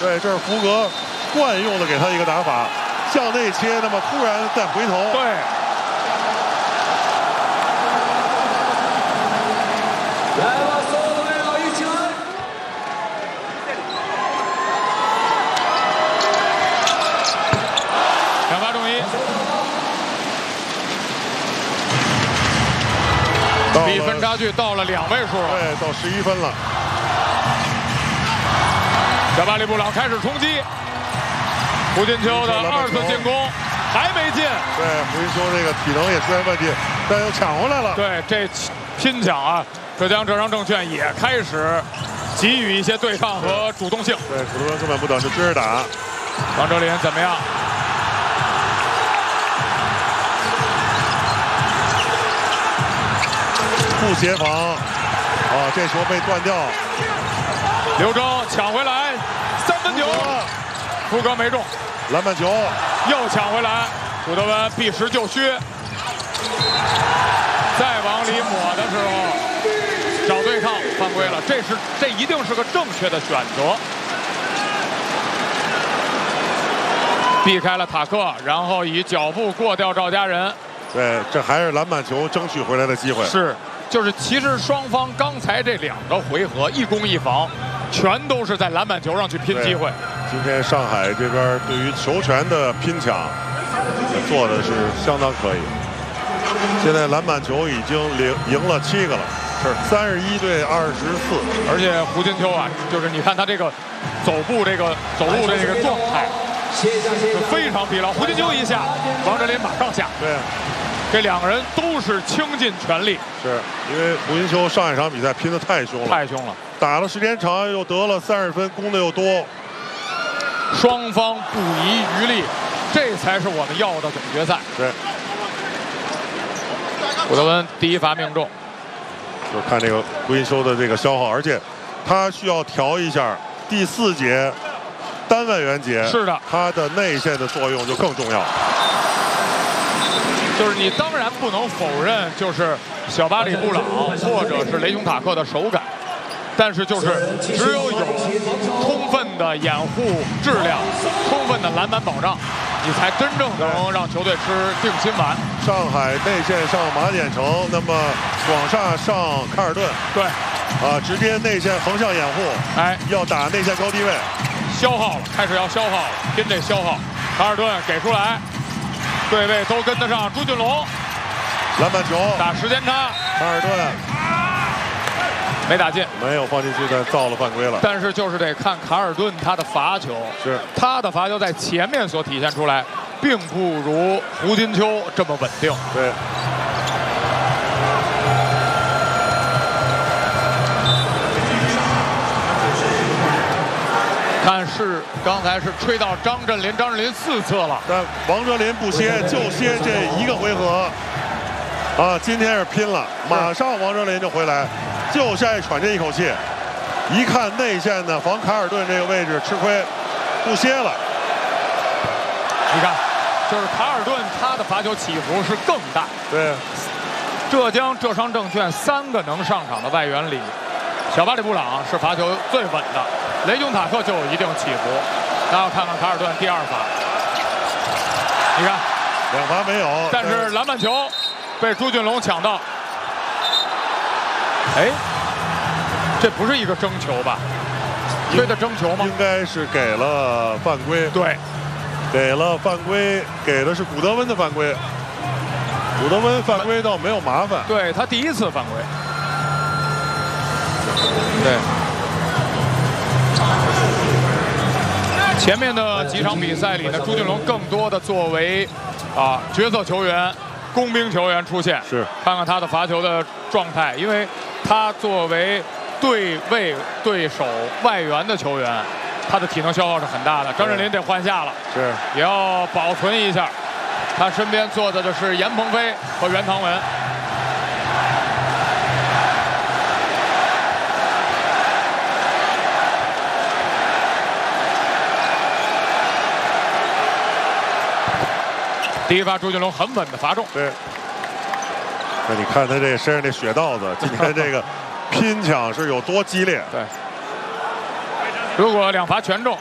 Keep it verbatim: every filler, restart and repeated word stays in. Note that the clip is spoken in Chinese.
对，这是福格惯用的给他一个打法，向内切，那么突然再回头。 对。 来吧，所有的队友一起来！ 两罚中一。比分差距到了两位数了， 对，到十一分了。 小巴里布朗开始冲击，胡金秋的二次进攻还没进。 对，胡金秋这个体能也出现问题，但又抢回来了。 对，这拼抢啊，浙江浙商证券也开始给予一些对抗和主动性。 对，普德文根本不等，就追着打。 王哲林怎么样？ 不协防，啊，这球被断掉。 刘铮抢回来，三分球，福格没中， 篮板球又抢回来，古德温避实就虚，再往里抹的时候找对抗犯规了，这是这一定是个正确的选择，避开了塔克，然后以脚步过掉赵家人。 对，这还是篮板球争取回来的机会。 是。就是其实双方刚才这两个回合一攻一防，全都是在篮板球上去拼机会。 今天上海这边对于球权的拼抢做的是相当可以。现在篮板球已经赢赢了七个了，是三十一对二十四。 而且胡金秋啊，就是你看他这个走步这个走路的这个状态，是非常疲劳。胡金秋一下，王哲林马上下。 对。 这两个人都是倾尽全力， 是因为胡金秋上一场比赛拼得太凶了， 太凶了， 打了时间长，又得了三十分，攻的又多， 双方不遗余力，这才是我们要的总决赛。 对， 古德温第一罚命中， 就看这个胡金秋的这个消耗，而且他需要调一下第四节单外援节， 是的， 他的内线的作用就更重要。 就是你当然不能否认，就是小巴里布朗或者是雷雄塔克的手感，但是就是只有有充分的掩护质量、充分的篮板保障，你才真正能让球队吃定心丸。 上海内线上马典成，那么广厦上卡尔顿， 对， 啊，直接内线横向掩护， 哎， 要打内线高低位， 消耗了，开始要消耗了，拼这消耗。卡尔顿给出来。对位都跟得上，朱俊龙， 篮板球打时间差， 卡尔顿没打进， 没有放进去，但造了犯规了。 但是就是得看卡尔顿他的罚球， 是他的罚球在前面所体现出来，并不如胡金秋这么稳定。 对。 但是刚才是吹到张镇麟，张镇麟四次了， 但王哲林不歇，就歇这一个回合。啊，今天是拼了，马上王哲林就回来，就下去喘这一口气。一看内线的防卡尔顿这个位置吃亏，不歇了。 你看，就是卡尔顿他的罚球起伏是更大。 对， 浙江浙商证券三个能上场的外援里，小巴里布朗是罚球最稳的。雷雄塔克就有一定起伏，然后看看卡尔顿第二罚，你看两罚没有， 但是篮板球被朱俊龙抢到，哎，这不是一个争球吧？吹的争球吗？ 应该是给了犯规， 对， 给了犯规，给的是古德温的犯规，古德温犯规倒没有麻烦， 对他第一次犯规，对。前面的几场比赛里呢，朱俊龙更多的作为啊角色球员、工兵球员出现。 是， 看看他的罚球的状态，因为他作为对位对手外援的球员，他的体能消耗是很大的。张镇麟得换下了， 是， 也要保存一下。他身边坐的的是严鹏飞和袁唐文。第一罚朱俊龙很稳的罚中， 对。那你看他这身上这血道子，今天这个拼抢是有多激烈？ 对。如果两罚全中。